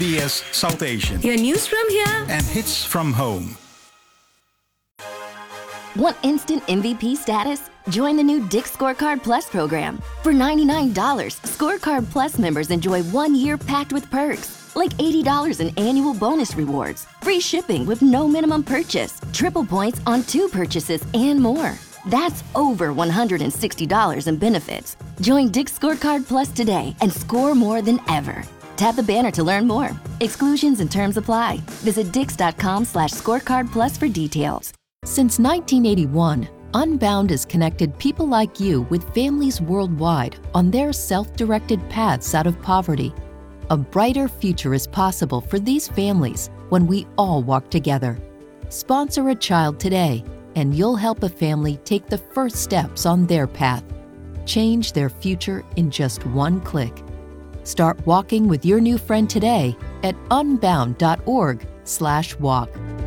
SBS South Asian. Your news from here And hits from home. Want instant MVP status? Join the new Dick's Scorecard Plus program. For $99, Scorecard Plus members enjoy 1 year packed with perks, like $80 in annual bonus rewards, free shipping with no minimum purchase, triple points on 2 purchases, and more. That's over $160 in benefits. Join Dick's Scorecard Plus today and score more than ever. Tap the banner to learn more. Exclusions and terms apply. Visit dix.com/scorecardplus for details. Since 1981, Unbound has connected people like you with families worldwide on their self-directed paths out of poverty. A brighter future is possible for these families when we all walk together. Sponsor a child today, and you'll help a family take the first steps on their path. Change their future in just one click. Start walking with your new friend today at unbound.org/walk.